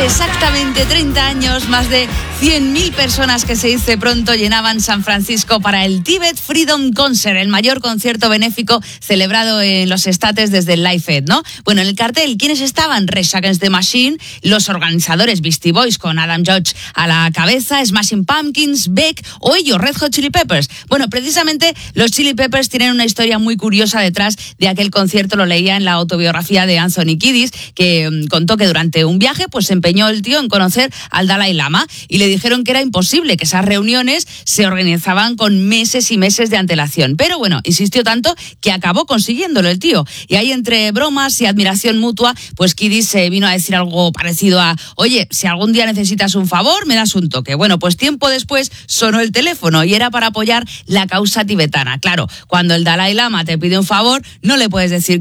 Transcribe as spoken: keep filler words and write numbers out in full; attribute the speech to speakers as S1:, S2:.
S1: Hace exactamente treinta años, más de cien mil personas, que se dice pronto, llenaban San Francisco para el Tibet Freedom Concert, el mayor concierto benéfico celebrado en los estates desde el Live Aid, ¿no? Bueno, en el cartel, ¿quiénes estaban? Rage Against the Machine, los organizadores Beastie Boys con Adam Judge a la cabeza, Smashing Pumpkins, Beck o ellos, Red Hot Chili Peppers. Bueno, precisamente los Chili Peppers tienen una historia muy curiosa detrás de aquel concierto. Lo leía en la autobiografía de Anthony Kiedis, que um, contó que durante un viaje pues se empeñó el tío en conocer al Dalai Lama y le dijeron que era imposible, que esas reuniones se organizaban con meses y meses de antelación. Pero bueno, insistió tanto que acabó consiguiéndolo el tío. Y ahí, entre bromas y admiración mutua, pues Kiedis se vino a decir algo parecido a: oye, si algún día necesitas un favor, me das un toque. Bueno, pues tiempo después sonó el teléfono y era para apoyar la causa tibetana. Claro, cuando el Dalai Lama te pide un favor, no le puedes decir